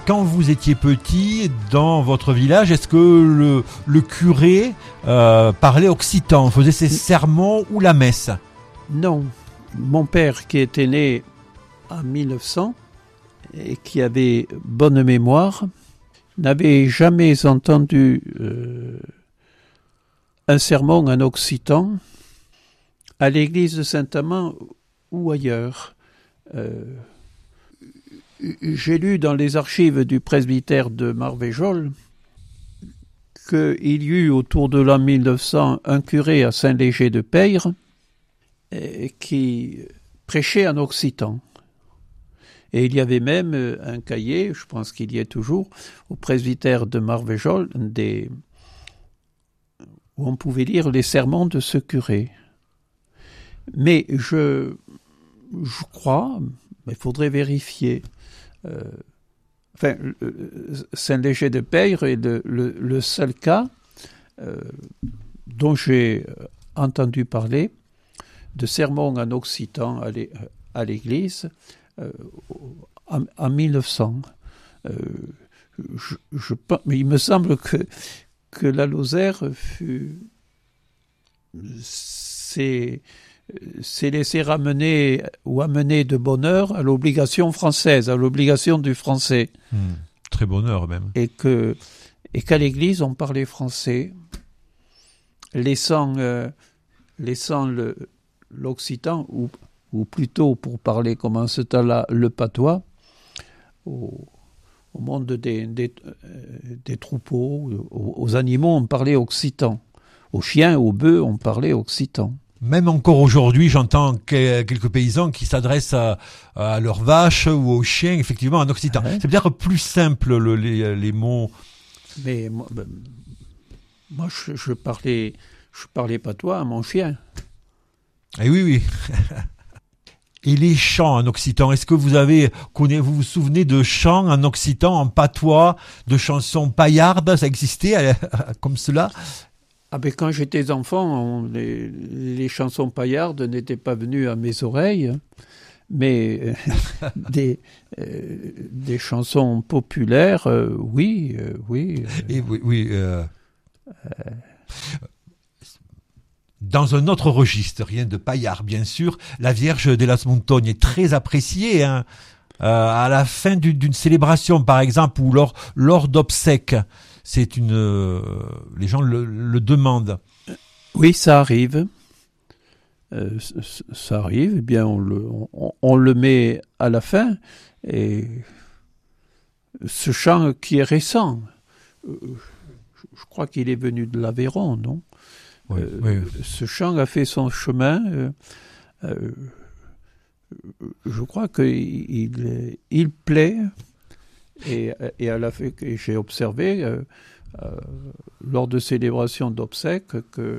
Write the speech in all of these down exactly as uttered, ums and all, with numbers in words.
quand vous étiez petit, dans votre village, est-ce que le, le curé euh, parlait occitan, faisait ses sermons ou la messe? Non. Mon père, qui était né en mille neuf cents et qui avait bonne mémoire, n'avait jamais entendu euh, un sermon en occitan à l'église de Saint-Amand ou ailleurs. Euh, j'ai lu dans les archives du presbytère de Marvejols qu'il y eut autour de l'an mille neuf cents un curé à Saint-Léger-de-Peyre euh, qui prêchait en occitan. Et il y avait même un cahier, je pense qu'il y est toujours, au presbytère de Marvejols, des... où on pouvait lire les sermons de ce curé. Mais je, je crois, mais il faudrait vérifier, euh, enfin, Saint-Léger-de-Peyre est le, le, le seul cas euh, dont j'ai entendu parler de sermons en occitan à l'église, Euh, en, en mille neuf cents. Euh, je, je, mais il me semble que, que la Lozère fut, s'est, s'est laissé ramener ou amener de bonne heure à l'obligation française, à l'obligation du français. Mmh, très bonne heure même. Et, que, et qu'à l'église, on parlait français, laissant, euh, laissant le, l'occitan ou ou plutôt, pour parler comme en ce temps-là, le patois, au, au monde des, des, des troupeaux, aux, aux animaux, on parlait occitan. Aux chiens, aux bœufs, on parlait occitan. Même encore aujourd'hui, j'entends quelques paysans qui s'adressent à, à leurs vaches ou aux chiens, effectivement, en occitan. Ah ouais. C'est peut-être plus simple, le, les, les mots. Mais moi, ben, moi je, je, parlais, je parlais patois à mon chien. Eh oui, oui. Et les chants en occitan, est-ce que vous avez, vous vous souvenez de chants en occitan, en patois, de chansons paillardes, ça existait comme cela? Ah ben quand j'étais enfant, on, les, les chansons paillardes n'étaient pas venues à mes oreilles, mais euh, des, euh, des chansons populaires, euh, oui, euh, oui. Euh, Et oui, oui. Euh... Euh... Dans un autre registre, rien de paillard bien sûr, la Vierge de las Montagnes est très appréciée hein, euh, à la fin du, d'une célébration par exemple ou lors, lors d'obsèques. C'est une, euh, les gens le, le demandent. Oui, ça arrive. Euh, ça arrive. Eh bien, on le, on, on le met à la fin. Et ce chant qui est récent, euh, je crois qu'il est venu de l'Aveyron, non? Oui, euh, oui. Ce chant a fait son chemin. Euh, euh, je crois qu'il il, il plaît. Et, et à la fin, j'ai observé euh, euh, lors de célébrations d'obsèques que,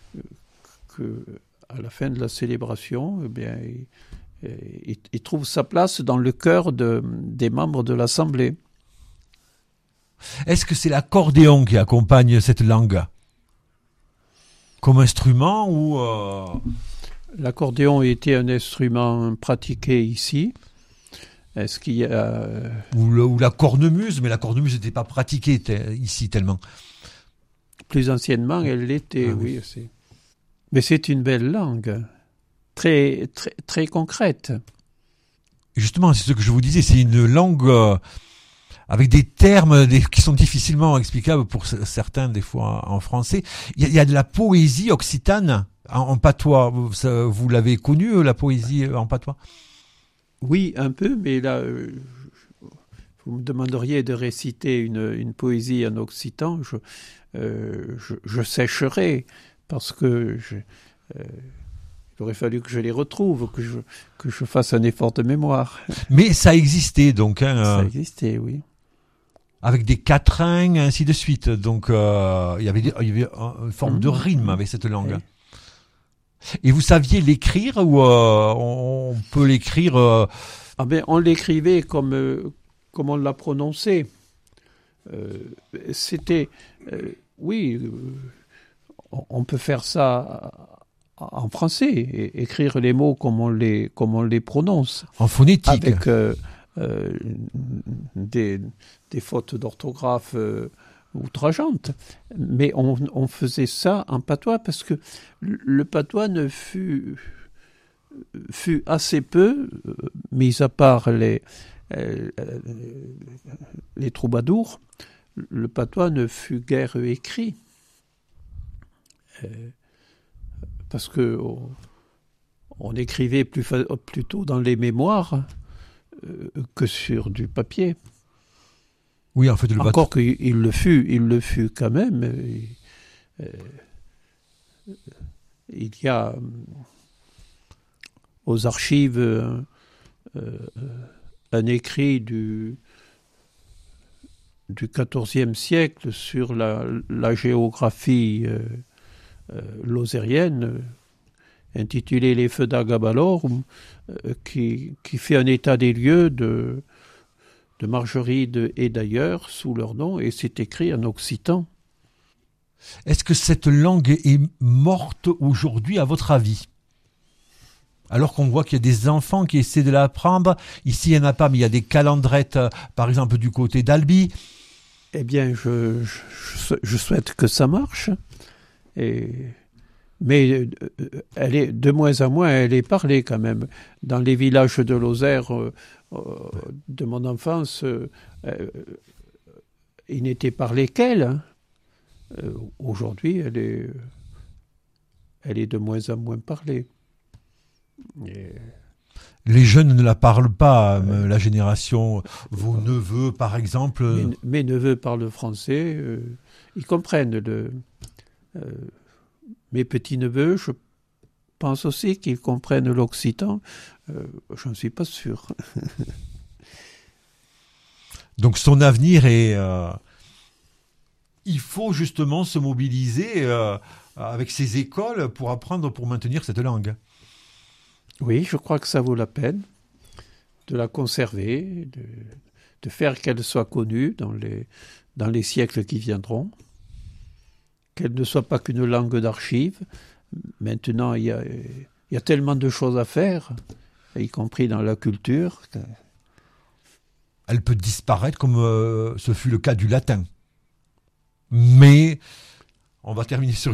que à la fin de la célébration, eh bien, il, il, il trouve sa place dans le cœur de, des membres de l'Assemblée. Est-ce que c'est l'accordéon qui accompagne cette langue comme instrument ou euh... L'accordéon était un instrument pratiqué ici. Est-ce qu'il y a... Ou, le, ou la cornemuse, mais la cornemuse n'était pas pratiquée t- ici tellement. Plus anciennement, elle l'était, ah, oui. oui c'est... Mais c'est une belle langue, très, très, très concrète. Justement, c'est ce que je vous disais, c'est une langue euh, avec des termes des, qui sont difficilement explicables pour certains, des fois, en français. Il y a, il y a de la poésie occitane en, en patois. Vous, ça, vous l'avez connue, la poésie en patois ? Oui, un peu, mais là, euh, vous me demanderiez de réciter une, une poésie en occitan, je, euh, je, je sécherai, parce que je, euh, il aurait fallu que je les retrouve, que je, que je fasse un effort de mémoire. Mais ça existait, donc. Hein, ça euh, existait, oui. Avec des quatrains, ainsi de suite. Donc, euh, il y avait, des, il y avait une forme mmh. de rime avec cette langue. Oui. Et vous saviez l'écrire ou euh, on peut l'écrire euh... Ah ben, on l'écrivait comme, euh, comme on l'a prononcé. Euh, c'était... Euh, oui, euh, on peut faire ça en français, et écrire les mots comme on les, comme on les prononce. En phonétique. Avec, euh, euh, des, des fautes d'orthographe euh, outrageantes. Mais on, on faisait ça en patois parce que le patois ne fut, fut assez peu, euh, mis à part les, euh, les troubadours, le patois ne fut guère écrit. Euh, parce que on, on écrivait plus fa- plutôt dans les mémoires euh, que sur du papier. Oui, en fait, le Encore patois. qu'il le fut, il le fut quand même. Et, euh, il y a euh, aux archives euh, euh, un écrit du du quatorzième siècle sur la, la géographie euh, euh, lozérienne, euh, intitulé Les Feux d'Agabalor, euh, qui, qui fait un état des lieux de, de Margeride et d'ailleurs sous leur nom, et c'est écrit en occitan. Est-ce que cette langue est morte aujourd'hui, à votre avis? Alors qu'on voit qu'il y a des enfants qui essaient de l'apprendre. Ici, il n'y en a pas, mais il y a des calendrettes, euh, par exemple, du côté d'Albi. Eh bien, je, je, je souhaite que ça marche. Et, mais euh, elle est, de moins en moins, elle est parlée quand même. Dans les villages de Lozère euh, euh, de mon enfance, euh, euh, il n'était parlé qu'elle. Hein. Euh, aujourd'hui, elle est, elle est de moins en moins parlée. Et... Les jeunes ne la parlent pas, euh, la génération, vos neveux par exemple. Mes, mes neveux parlent français, euh, ils comprennent. Le, euh, mes petits-neveux, je pense aussi qu'ils comprennent l'occitan, euh, j'en suis pas sûr. Donc son avenir est... Euh, il faut justement se mobiliser euh, avec ces écoles pour apprendre, pour maintenir cette langue. Oui, je crois que ça vaut la peine de la conserver, de, de faire qu'elle soit connue dans les, dans les siècles qui viendront, qu'elle ne soit pas qu'une langue d'archives. Maintenant, il y a, il y a tellement de choses à faire, y compris dans la culture. Que... Elle peut disparaître comme euh, ce fut le cas du latin. Mais on va terminer sur